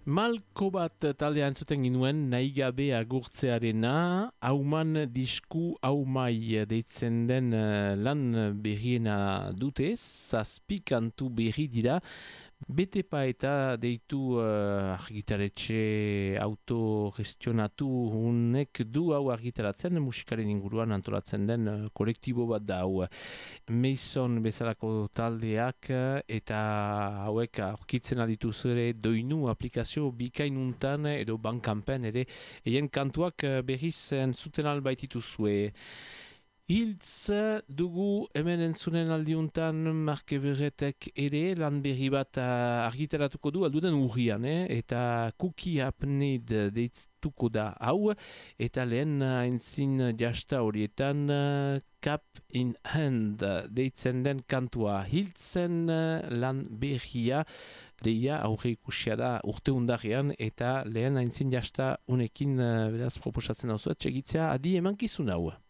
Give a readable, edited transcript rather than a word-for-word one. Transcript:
Malko bat taldea entzuten ginuen nahi gabe agurtzearena, hauman disku haumai deitzen den lan berriena dute, zazpi kantu berri dira, Betepa eta deitu argitaletxe autogestionatu unek du hau argitaratzen, musikaren inguruan antolatzen den kolektibo bat da hau. Mason bezalako taldeak eta hauek aurkitzen adituzu ere doinu aplikazio bikainuntan edo bankanpen ere eien kantuak berriz entzuten albaitituzue. Hiltz dugu hemen entzunen aldiuntan Marke Berretek ere lan berri bat argitaratuko du alduden urrian, eta Cookie Hapnid deituko da hau, eta lehen entzin jasta horietan Cap in Hand deitzen den kantua. Hiltzen lan berria deia aurre ikusia da urte undarrean, eta lehen entzin jasta unekin beraz proposatzen hau zuet, segitzea adi emankizun hau.